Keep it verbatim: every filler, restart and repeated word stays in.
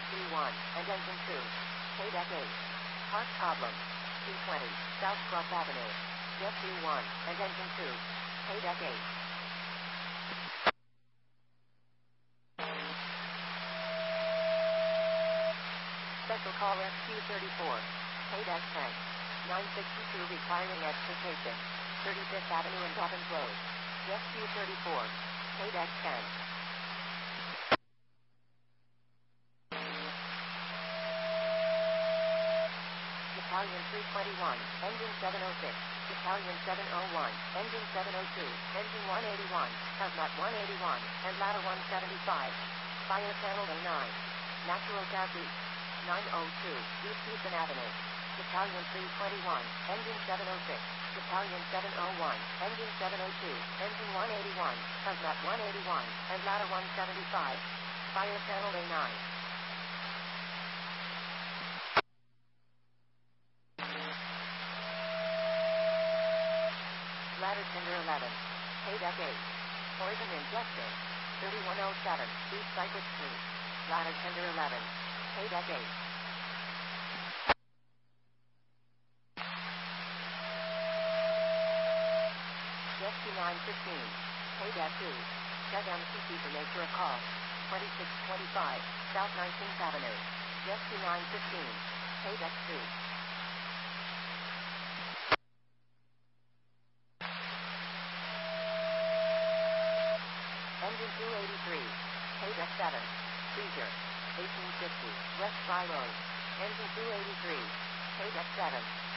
three one, and engine two. K-Deck eight. Part problem. two twenty, South Cross Avenue. Jet three one, and engine two. K-Deck eight. Special call S Q thirty-four. K-Deck ten. nine sixty-two requiring extrication. thirty-fifth Avenue and Dobbins Road. Jet Q thirty-four. K-Deck ten. Battalion three twenty-one, engine seven oh six, Battalion seven oh one, engine seven oh two, engine one eighty-one, Hazmat one eighty-one, and ladder one seventy-five. Fire channel A nine. Natural gas east. nine oh two, East Houston Avenue. Battalion three twenty-one, engine seven oh six, Battalion seven oh one, engine seven oh two, engine one eighty-one, Hazmat one eighty-one, and ladder one seventy-five. Fire channel A nine. Ladder tender eleven. K-Deck eight. Poison injection. thirty-one oh seven, East Cypress Street. Ladder tender eleven. K-Deck eight. Jet Q nine fifteen. K-Deck two. Check M C C to make for a call. twenty-six twenty-five, South nineteenth Avenue. Jet Q nine fifteen. K-Deck two. Engine two eighty-three. K-Deck seven. Freezer. eighteen fifty, West Fry Road. Engine two eighty-three. K-Deck seven.